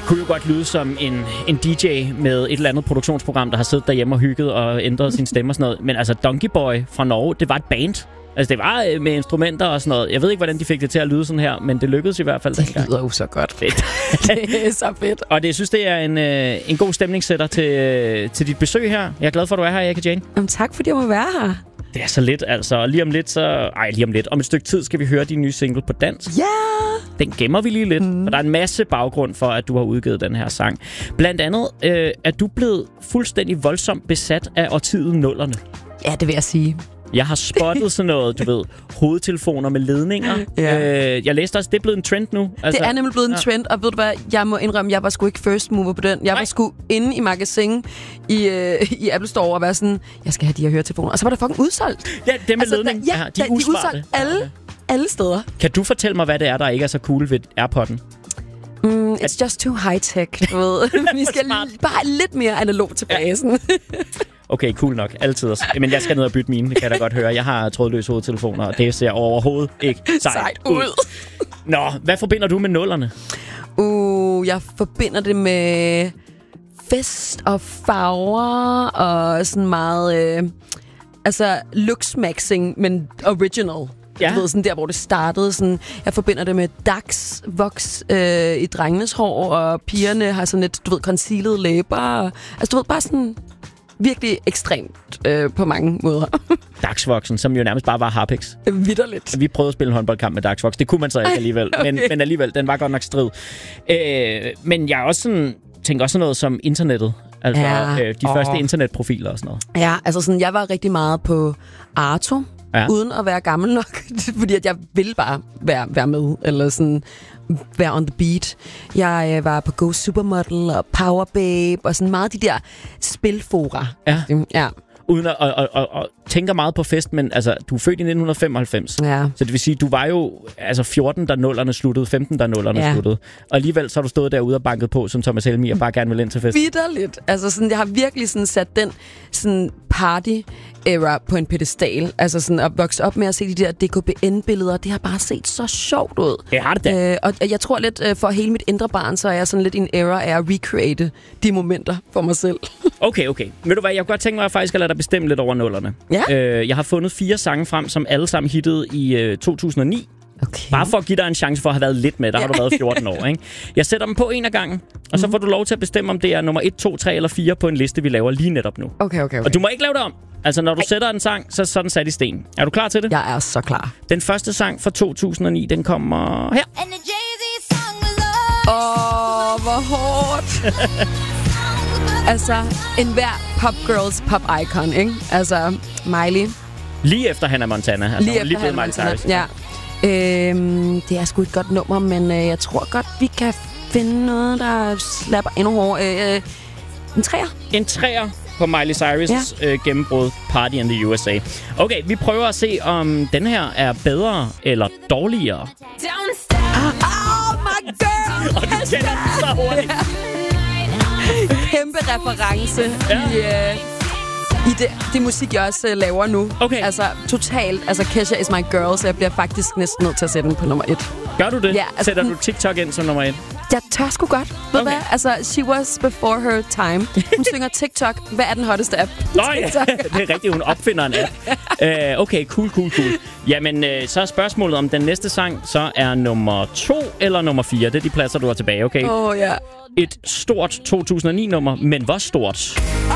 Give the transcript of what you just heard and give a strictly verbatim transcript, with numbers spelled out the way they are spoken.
kunne jo godt lyde som en, en D J med et eller andet produktionsprogram, der har siddet derhjemme og hygget og ændret sin stemme og sådan noget. Men altså, Donkey Boy fra Norge, det var et band. Altså, det var med instrumenter og sådan noget. Jeg ved ikke, hvordan de fik det til at lyde sådan her, men det lykkedes i hvert fald. Det lyder jo så godt. Fedt. Det er så fedt. Og det, jeg synes, det er en, øh, en god stemningssætter til, øh, til dit besøg her. Jeg er glad for, at du er her, Erika Jane. Jamen, tak, fordi jeg må være her. Det er så lidt, altså. Lige om lidt, så... Ej, lige om lidt. Om et stykke tid skal vi høre din nye single på dansk. Ja! Yeah! Den gemmer vi lige lidt, mm. for der er en masse baggrund for, at du har udgivet den her sang. Blandt andet øh, er du blevet fuldstændig voldsomt besat af årtiet nullerne. Ja, det vil jeg sige. Jeg har spottet sådan noget, du ved, hovedtelefoner med ledninger. Ja. Øh, jeg læste også, det er blevet en trend nu. Altså, det er nemlig blevet en ja. trend, og ved du hvad, jeg må indrømme, jeg var sgu ikke first mover på den. Jeg Nej. var sgu inde i magasin i, øh, i Apple Store og være sådan, jeg skal have de her høretelefoner. Og så var det fucking udsolgt. Ja, det med altså, ledning. Der, ja, ja, de er udsolgt alle, ja. alle steder. Kan du fortælle mig, hvad det er, der ikke er så cool ved AirPod'en? Mm, it's just too high-tech, du ved. Vi skal l- bare lidt mere analog til basen. Ja. Okay, cool nok. Altid. Men jeg skal ned og bytte mine, det kan jeg da godt høre. Jeg har trådløse hovedtelefoner, og det ser overhovedet ikke sejt, sejt ud. ud. Nå, hvad forbinder du med nullerne? Uh, jeg forbinder det med fest og farver og sådan meget... Øh, altså, looksmaxing, men original. Ja. Du ved, sådan der, hvor det startede. Sådan, jeg forbinder det med dags, voks øh, i drengenes hår, og pigerne har sådan lidt, du ved, concealed læber. Og, altså, du ved, bare sådan... virkelig ekstremt øh, på mange måder. Dagsvoksen, som jo nærmest bare var Harpix. Vitterligt. Vi prøvede at spille en håndboldkamp med Dagsvoks. Det kunne man så ikke alligevel. Okay. Men, men alligevel, den var godt nok strid. Øh, men jeg også sådan, tænker også sådan noget som internettet. Altså ja. øh, de oh. første internetprofiler og sådan noget. Ja, altså sådan, jeg var rigtig meget på Arto, ja. uden at være gammel nok. Fordi at jeg ville bare være, være med. Eller sådan... være on the beat. Jeg øh, var på Go Supermodel og Power Babe og sådan meget de der spilfora. Ja. ja. Uden at, at, at, at, at tænke meget på fest, men altså, du er født i nitten femoghalvfems. Ja. Så det vil sige, du var jo altså fjorten, da nullerne sluttede, femten, da nullerne ja. sluttede. Og alligevel så har du stået derude og banket på, som Thomas Helmig, og bare gerne vil ind til fest. Vitterligt. Altså sådan, jeg har virkelig sådan sat den sådan party era på en pedestal. Altså sådan at vokse op med at se de der D K B N-billeder. Det har bare set så sjovt ud. Det har det da. Øh, og jeg tror lidt, for hele mit indre barn, så er jeg sådan lidt i en era af at recreate de momenter for mig selv. Okay, okay. Ved du hvad, jeg kunne godt tænke mig faktisk at lade dig bestemme lidt over nullerne. Ja. Øh, jeg har fundet fire sange frem, som alle sammen hittede i øh, to tusind og ni. Okay. Bare for at give dig en chance for at have været lidt med. Der ja. har du været fjorten år, ikke? Jeg sætter dem på en af gangen, og så får du lov til at bestemme, om det er nummer et, to, tre eller fire på en liste, vi laver lige netop nu. Okay, okay, okay. Og du må ikke lave det om. Altså, når du Ej. sætter en sang, så, så er den sat i sten. Er du klar til det? Jeg er så klar. Den første sang fra to tusind og ni, den kommer her. Åh, oh, hvor hårdt. Altså, enhver popgirls pop-icon, ikke? Altså, Miley. Lige efter Hannah Montana. Altså, lige efter lige Hannah Montana, ja. Øhm, det er sgu et godt nummer, men øh, jeg tror godt, vi kan finde noget, der slapper endnu hårdere. Øh, en træer. En træer på Miley Cyrus' ja. øh, gennembrud Party in the U S A. Okay, vi prøver at se, om den her er bedre eller dårligere. Ah, oh my girl! Og du kender den så hurtigt. Kæmpe reference ja. i... Øh, I det, det musik, jeg også uh, laver nu. Okay. Altså, totalt. Altså, Kesha is my girl, så jeg bliver faktisk næsten nødt til at sætte den på nummer et. Gør du det? Ja, altså, Sætter du TikTok ind som nummer et? Jeg tør sgu godt. Ved okay. hvad? Altså, she was before her time. Hun synger TikTok. Hvad er den hotteste app? Nå ja, det er rigtigt. Hun opfinder en app. uh, okay, cool, cool, cool. Jamen, uh, så er spørgsmålet, om den næste sang så er nummer to eller nummer fire. Det er de pladser, du har tilbage, okay? Åh, oh, ja. Et stort to tusind og ni-nummer, men hvor stort?